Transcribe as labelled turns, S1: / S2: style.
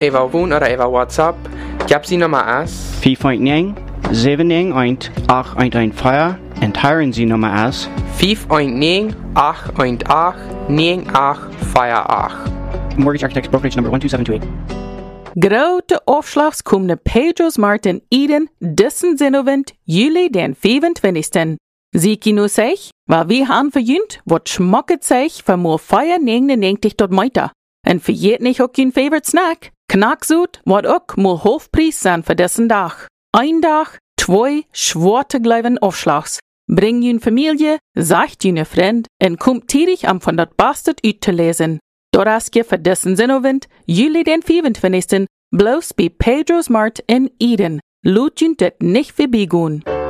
S1: Eva Wohn oder Eva WhatsApp. Gib sie Nummer aus.
S2: 519 791 811 en teilen Sie Nummer aus.
S1: 519 818 9848.
S2: Mortgage Architects Brokerage number 12728.
S3: Grote opslags komende Pedro's Martin Eden dissen Zinnowend juli den 25. Sie kino sich, waar wie han verjunt, wat schmocket sich voor moe 4,99 tot meter. En vergeet nicht ook je favorite snack. Knackzoet, wat ook moe hoofdprijs zijn voor dessen dag. Ein dag, 2 schwarte gleiven opslags. Bring je Familie, sagt je Freund en kommt tierig am von dat Bastard uit te lesen. Doraskje voor dessen Zinnowend, juli den 25. bloß bei Pedro's Mart in Eden. Lutjent det nicht vorbeigoen.